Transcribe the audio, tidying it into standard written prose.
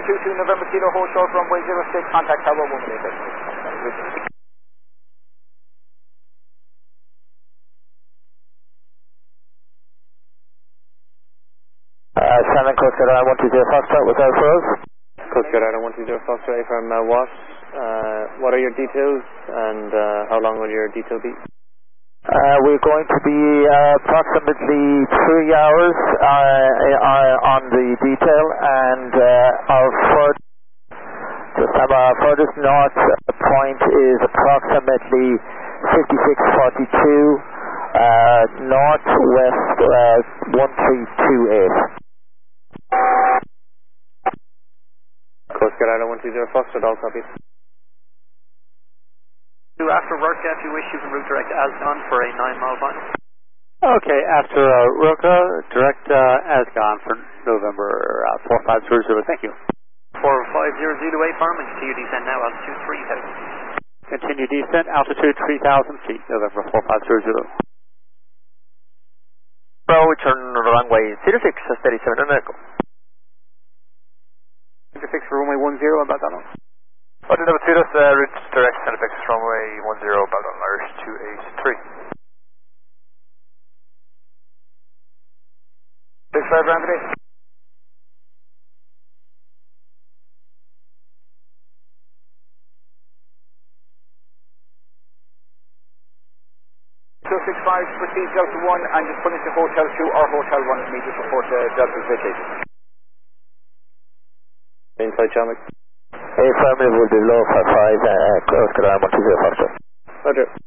22 November Kilo, hold short runway 06, contact Tower 1 minute. Shannon, Coast Guard Island 120 Foxtrot, what's that for us? Coast Guard Island 120 Foxtrot from what are your details and how long will your detail be? We're going to be approximately 3 hours on the detail, and our furthest north point is approximately 5642 northwest 1328. Coast Guard Island 120 Foxtrot, all copies. After Rurka, if you wish, you can route direct Asgon for a 9-mile final. Okay, after Rurka, direct Asgon for November 4500, thank you. 450 Zulu 8 farm and continue descent now, altitude 3000. Continue descent, altitude 3000 feet, November 4500. Bravo, turn runway 06, steady 7 and echo. 06 for runway 10, about that one. Hotel number 2, that's route direct Centifix runway 10, back on Irish 283. 65 Anthony. So 65, proceed Delta 1 and just put into Hotel 2 or Hotel 1 immediate report Delta's vacation. Inside Chamic. Affirmative will be low for 5, Coast Guard Island 120 Foxtrot. Roger.